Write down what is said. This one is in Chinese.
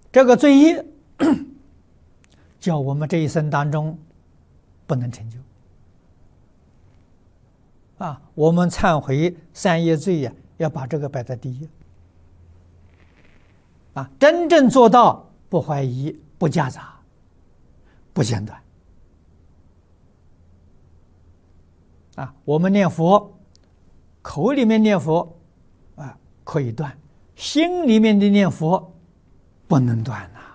这个罪业叫我们这一生当中不能成就啊！我们忏悔三业罪呀，要把这个摆在第一啊！真正做到不怀疑、不夹杂、不间断啊！我们念佛，口里面念佛啊可以断，心里面的念佛不能断呐。